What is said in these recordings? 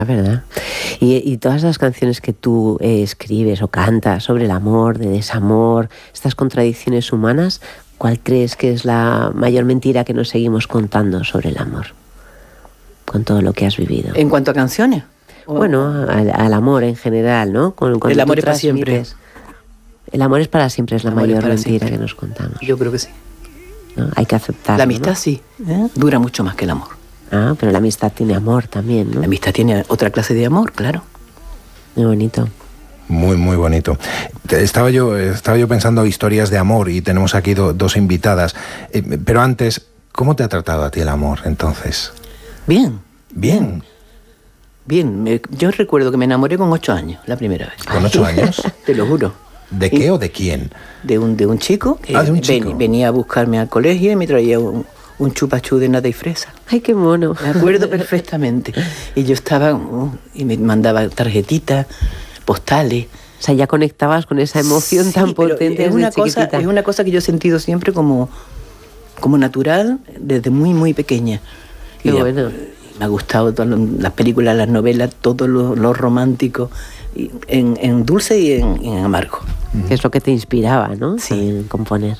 La verdad. Y todas las canciones que tú escribes o cantas sobre el amor, de desamor, estas contradicciones humanas, ¿cuál crees que es la mayor mentira que nos seguimos contando sobre el amor? Con todo lo que has vivido. ¿En cuanto a canciones? Bueno, al amor en general, ¿no? El amor es para siempre. El amor es para siempre, es la mayor mentira que nos contamos. Yo creo que sí. ¿No? Hay que aceptarlo. La amistad, ¿no? Sí, dura mucho más que el amor. Ah, pero la amistad tiene amor también, ¿no? La amistad tiene otra clase de amor, claro. Muy bonito. Muy, muy bonito. Estaba yo pensando historias de amor y tenemos aquí dos invitadas. Pero antes, ¿cómo te ha tratado a ti el amor, entonces? Bien. Bien. Bien. Yo recuerdo que me enamoré con 8 años, la primera vez. ¿Con 8 años? Te lo juro. ¿De qué o de quién? De un chico que de un chico. Venía a buscarme al colegio y me traía un chupachú de nata y fresa. ¡Ay, qué mono! Me acuerdo perfectamente. Y yo estaba... y me mandaba tarjetitas, postales. O sea, ya conectabas con esa emoción tan potente es una cosa que yo he sentido siempre como natural desde muy, muy pequeña. Qué bueno. Me ha gustado todas las películas, las novelas, todo lo romántico, en dulce y en amargo. Que es lo que te inspiraba, ¿no? Sí. En componer.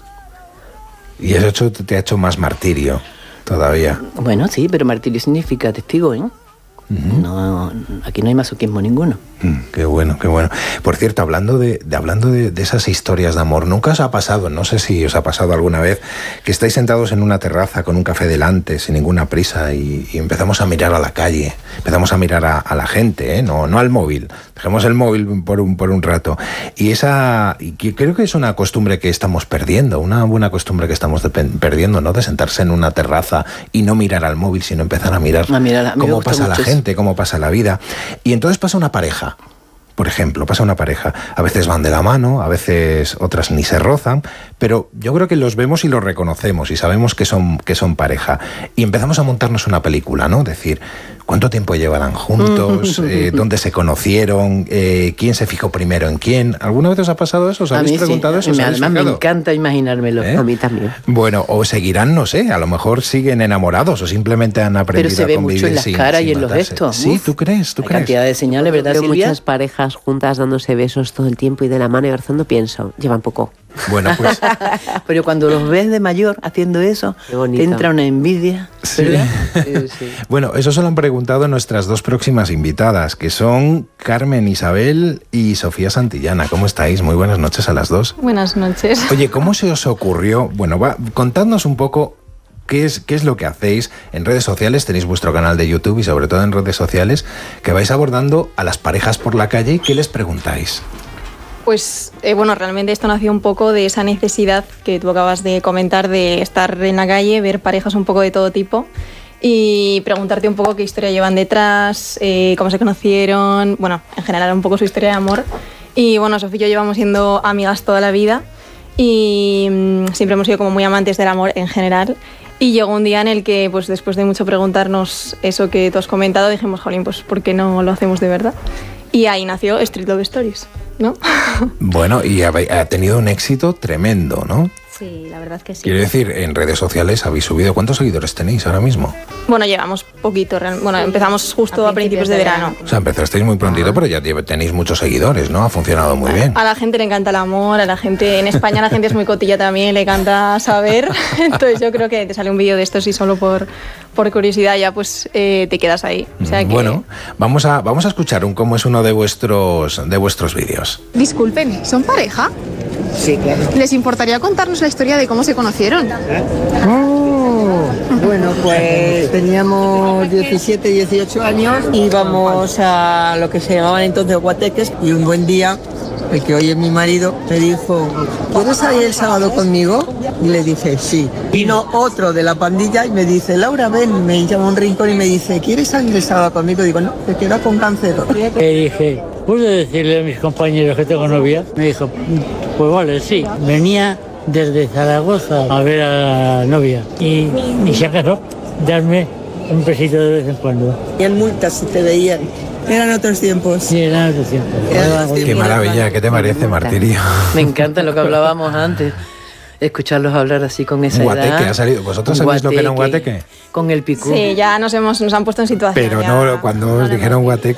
Y eso te ha hecho más martirio todavía. Bueno, sí, pero martirio significa testigo, ¿eh? No, aquí no hay masoquismo ninguno. Qué bueno, qué bueno. Por cierto, hablando de esas historias de amor, ¿nunca os ha pasado, no sé si os ha pasado alguna vez, que estáis sentados en una terraza con un café delante, sin ninguna prisa, y empezamos a mirar a la calle, empezamos a mirar a la gente, no al móvil, dejemos el móvil por un rato, y creo que es una costumbre que estamos perdiendo, una buena costumbre que estamos perdiendo, ¿no? De sentarse en una terraza y no mirar al móvil, sino empezar a mirar cómo pasa la gente, cómo pasa la vida. Y entonces pasa una pareja. Por ejemplo, pasa una pareja, a veces van de la mano, a veces otras ni se rozan, pero yo creo que los vemos y los reconocemos y sabemos que son pareja. Y empezamos a montarnos una película, ¿no? Decir, ¿cuánto tiempo llevarán juntos? ¿Dónde se conocieron? ¿Quién se fijó primero en quién? ¿Alguna vez os ha pasado eso? ¿Os habéis preguntado eso? Además me encanta imaginármelo. A mí también. Bueno, o seguirán, no sé, a lo mejor siguen enamorados o simplemente han aprendido a convivir. Pero se ve mucho en las caras y en los gestos. Sí, ¿tú crees? Hay cantidad de señales, ¿verdad, Silvia? Silvia? Muchas parejas juntas dándose besos todo el tiempo y de la mano y abrazando, pienso, llevan poco. Bueno, pues... Pero cuando los ves de mayor haciendo eso, te entra una envidia, ¿verdad? Sí. Bueno, eso se lo han preguntado nuestras dos próximas invitadas, que son Carmen Isabel y Sofía Santillana. ¿Cómo estáis? Muy buenas noches a las dos. Buenas noches. Oye, ¿cómo se os ocurrió? Bueno, contadnos un poco qué es lo que hacéis en redes sociales. Tenéis vuestro canal de YouTube y sobre todo en redes sociales que vais abordando a las parejas por la calle. ¿Qué les preguntáis? Pues bueno, realmente esto nació un poco de esa necesidad que tú acabas de comentar de estar en la calle, ver parejas un poco de todo tipo y preguntarte un poco qué historia llevan detrás, cómo se conocieron, bueno, en general un poco su historia de amor. Y bueno, Sofía y yo llevamos siendo amigas toda la vida y siempre hemos sido como muy amantes del amor en general. Y llegó un día en el que, pues después de mucho preguntarnos eso que tú has comentado, dijimos, jolín, pues ¿por qué no lo hacemos de verdad? Y ahí nació Street Love Stories, ¿no? Bueno, y ha tenido un éxito tremendo, ¿no? Sí, la verdad que sí. Quiero decir, en redes sociales habéis subido... ¿Cuántos seguidores tenéis ahora mismo? Bueno, llevamos poquito. Bueno, empezamos justo a principios de verano. O sea, empezasteis muy prontito, pero ya tenéis muchos seguidores, ¿no? Ha funcionado muy bien. A la gente le encanta el amor, a la gente... En España la gente es muy cotilla también, le encanta saber. Entonces yo creo que te sale un vídeo de estos y solo por curiosidad ya pues te quedas ahí. O sea que... Bueno, vamos a escuchar cómo es uno de vuestros vídeos. Disculpen, ¿son pareja? Sí, claro. ¿Les importaría contarnos la historia de cómo se conocieron? Bueno, pues teníamos 17, 18 años, íbamos a lo que se llamaban entonces guateques y un buen día, el que hoy es mi marido, me dijo, ¿quieres salir el sábado conmigo? Y le dije, sí. Vino otro de la pandilla y me dice, Laura, ven, me llama a un rincón y me dice, ¿quieres salir el sábado conmigo? Digo, no, te queda con cáncer. Le dije, ¿puedo decirle a mis compañeros que tengo novia? Me dijo, pues vale, sí. Venía desde Zaragoza a ver a la novia y si acaso darme un besito de vez en cuando. Y en multas si te veían. Eran otros tiempos. Sí, eran otros tiempos. Qué maravilla, ¿qué te parece, Martirio? Me encanta lo que hablábamos antes. Escucharlos hablar así con esa guateque, edad. ha salido. ¿Vosotros sabéis lo que era un guateque? Con el picú. Sí, ya nos han puesto en situación. Pero ya... no, cuando os dijeron guateque,